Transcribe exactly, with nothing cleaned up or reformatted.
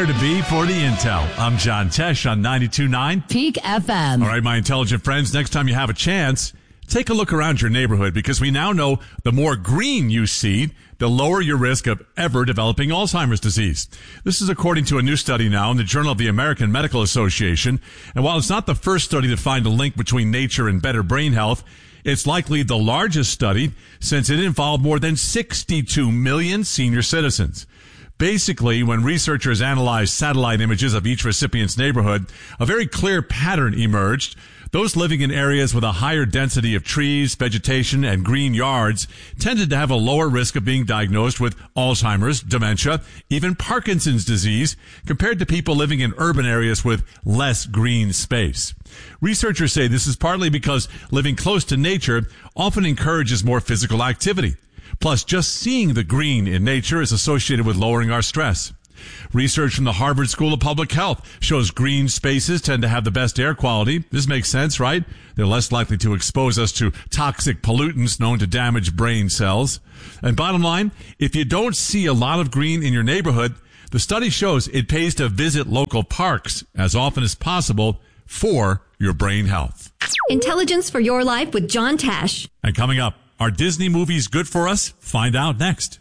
where to be for the intel. I'm John Tesh on ninety-two point nine Peak F M. All right, my intelligent friends, next time you have a chance, take a look around your neighborhood, because we now know the more green you see, the lower your risk of ever developing Alzheimer's disease. This is according to a new study now in the Journal of the American Medical Association. And while it's not the first study to find a link between nature and better brain health, it's likely the largest study since it involved more than sixty-two million senior citizens. Basically, when researchers analyzed satellite images of each recipient's neighborhood, a very clear pattern emerged. Those living in areas with a higher density of trees, vegetation, and green yards tended to have a lower risk of being diagnosed with Alzheimer's, dementia, even Parkinson's disease, compared to people living in urban areas with less green space. Researchers say this is partly because living close to nature often encourages more physical activity. Plus, just seeing the green in nature is associated with lowering our stress. Research from the Harvard School of Public Health shows green spaces tend to have the best air quality. This makes sense, right? They're less likely to expose us to toxic pollutants known to damage brain cells. And bottom line, if you don't see a lot of green in your neighborhood, the study shows it pays to visit local parks as often as possible for your brain health. Intelligence for your life with John Tesh. And coming up, are Disney movies good for us? Find out next.